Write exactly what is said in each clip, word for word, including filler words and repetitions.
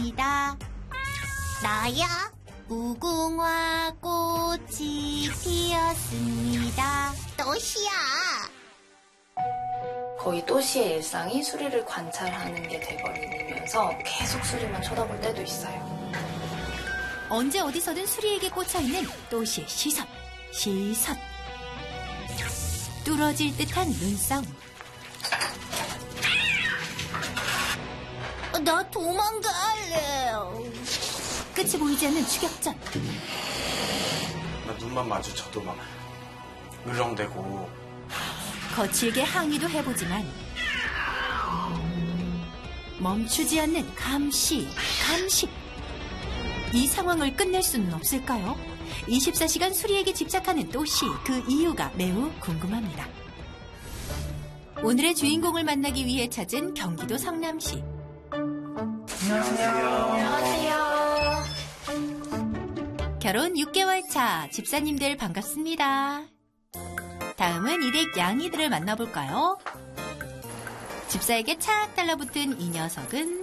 피었습니다. 나야? 무궁화 꽃이 피었습니다. 또시야. 거의 또시의 일상이 수리를 관찰하는 게 돼버리면서 계속 수리만 쳐다볼 때도 있어요. 언제 어디서든 수리에게 꽂혀있는 또시의 시선, 시선. 뚫어질 듯한 눈싸움. 나 도망갈래. 끝이 보이지 않는 추격전. 나 눈만 마주쳐도 막 물렁대고. 거칠게 항의도 해보지만 멈추지 않는 감시, 감시. 이 상황을 끝낼 수는 없을까요? 이십사 시간 수리에게 집착하는 또시, 그 이유가 매우 궁금합니다. 오늘의 주인공을 만나기 위해 찾은 경기도 성남시. 안녕하세요. 안녕하세요. 결혼 육 개월 차 집사님들 반갑습니다. 다음은 이댁 양이들을 만나볼까요? 집사에게 착 달라붙은 이 녀석은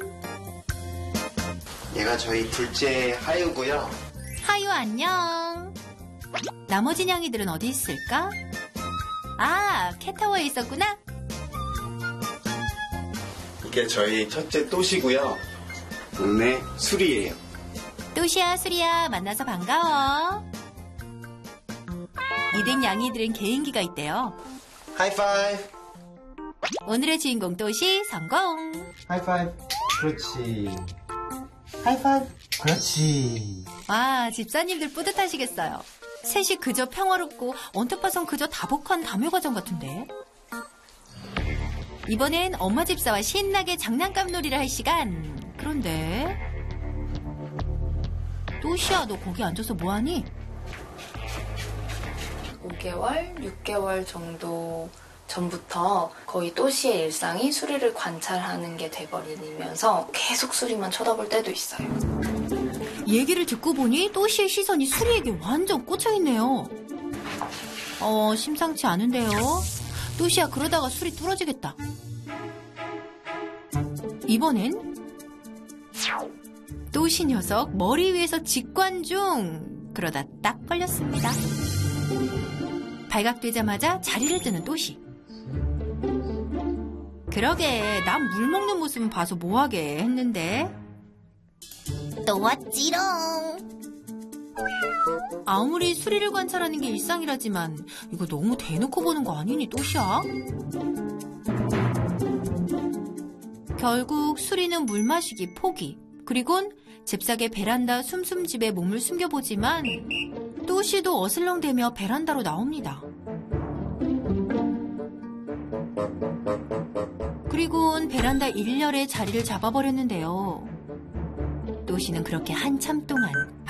얘가 저희 둘째 하유고요. 하유 안녕. 나머지 양이들은 어디 있을까? 아, 캣타워에 있었구나. 이게 저희 첫째 또시고요. 막내 수리예요. 또시야, 수리야, 만나서 반가워. 이댁 양이들은 개인기가 있대요. 하이파이브. 오늘의 주인공 또시 성공. 하이파이브. 그렇지. 하이파이브. 그렇지. 와, 집사님들 뿌듯하시겠어요. 셋이 그저 평화롭고 언뜻 봐선 그저 다복한 다묘과정 같은데. 이번엔 엄마 집사와 신나게 장난감 놀이를 할 시간. 그런데 또시야, 너 거기 앉아서 뭐하니? 오 개월, 육 개월 정도 전부터 거의 또시의 일상이 수리를 관찰하는 게 돼버리면서 계속 수리만 쳐다볼 때도 있어요. 얘기를 듣고 보니 또시의 시선이 수리에게 완전 꽂혀있네요. 어, 심상치 않은데요. 또시야, 그러다가 수리 뚫어지겠다. 이번엔 또시 녀석 머리 위에서 직관 중. 그러다 딱 걸렸습니다. 발각되자마자 자리를 뜨는 또시. 그러게, 남 물 먹는 모습은 봐서 뭐하게 했는데. 또 왔지롱. 아무리 수리를 관찰하는 게 일상이라지만 이거 너무 대놓고 보는 거 아니니, 또시야? 결국 수리는 물 마시기 포기. 그리곤 잽싸게 베란다 숨숨집에 몸을 숨겨보지만 또시도 어슬렁대며 베란다로 나옵니다. 그리곤 베란다 일렬에 자리를 잡아버렸는데요. 또시는 그렇게 한참 동안